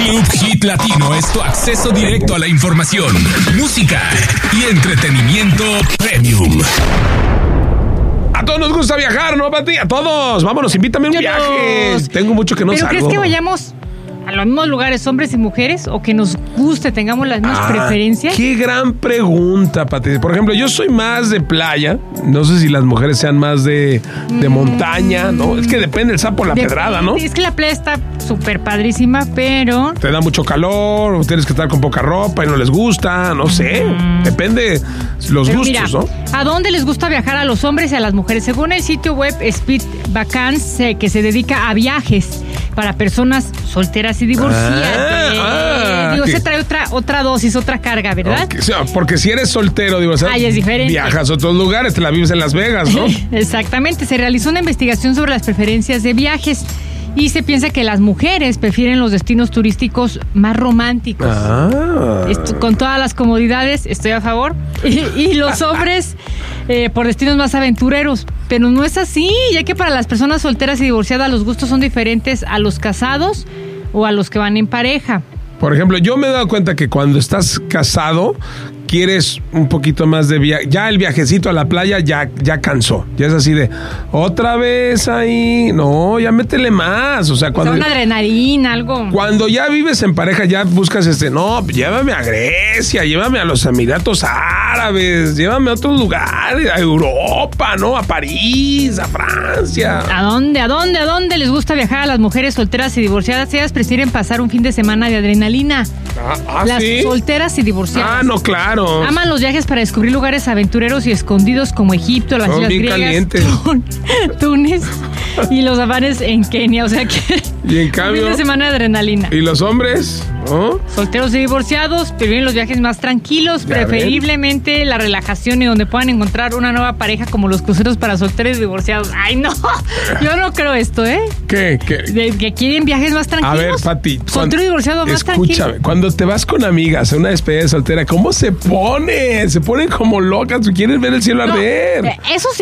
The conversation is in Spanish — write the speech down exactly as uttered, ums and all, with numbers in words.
Club Hit Latino es tu acceso directo a la información, música y entretenimiento premium. A todos nos gusta viajar, ¿no, Pati? A todos. Vámonos, invítame a un Yo viaje. los... Tengo mucho que no ¿Pero salgo. crees que vayamos a los mismos lugares, hombres y mujeres, o que nos guste, tengamos las mismas Ah, preferencias? Qué gran pregunta, Pati. Por ejemplo, yo soy más de playa. No sé si las mujeres sean más de, de Mm. montaña, ¿no? Es que depende el sapo la Depende, pedrada, ¿no? Es que la playa está súper padrísima, pero... Te da mucho calor, o tienes que estar con poca ropa y no les gusta, no sé. Depende los Pero gustos, mira, ¿no? ¿a dónde les gusta viajar a los hombres y a las mujeres? Según el sitio web Speed Vacance, que se dedica a viajes para personas solteras y divorciadas. Ah, ah, Digo, que- se trae otra, otra dosis, otra carga, ¿verdad? Ok, o sea, porque si eres soltero, digo, o sea, Ay, es diferente. viajas a otros lugares, te la vives en Las Vegas, ¿no? Exactamente, se realizó una investigación sobre las preferencias de viajes y se piensa que las mujeres prefieren los destinos turísticos más románticos. Ah. Esto- con todas las comodidades, estoy a favor. Y, y los hombres eh, por destinos más aventureros. Pero no es así, ya que para las personas solteras y divorciadas los gustos son diferentes a los casados o a los que van en pareja. Por ejemplo, yo me he dado cuenta que cuando estás casado, quieres un poquito más de viaje. Ya el viajecito a la playa ya, ya cansó. Ya es así de, otra vez ahí. No, ya métele más. O sea, O sea, cuando... una adrenalina, algo. Cuando ya vives en pareja, ya buscas este, no, llévame a Grecia, llévame a los Emiratos Árabes, llévame a otros lugares, a Europa, ¿no? A París, a Francia. ¿A dónde, a dónde, a dónde les gusta viajar a las mujeres solteras y divorciadas? Ellas prefieren pasar un fin de semana de adrenalina. Ah, ah, Las ¿sí? solteras y divorciadas. Ah, no, claro. Aman los viajes para descubrir lugares aventureros y escondidos como Egipto, las Son islas bien griegas, calientes. Tun- Túnez y los safaris en Kenia. O sea que Y en un cambio, fin de semana de adrenalina. ¿y los hombres? ¿No? Solteros y divorciados prefieren los viajes más tranquilos, Ya ven. preferiblemente la relajación y donde puedan encontrar una nueva pareja como los cruceros para solteros y divorciados. Ay, no, yo no creo esto, ¿eh? ¿Qué? ¿Qué? De que quieren viajes más A tranquilos. ver, Pati. Soltero y divorciado más Escúchame, tranquilo. cuando te vas con amigas a una despedida de soltera, ¿cómo se pone? Se ponen como locas, quieren ver el cielo No, arder. eh, eso sí.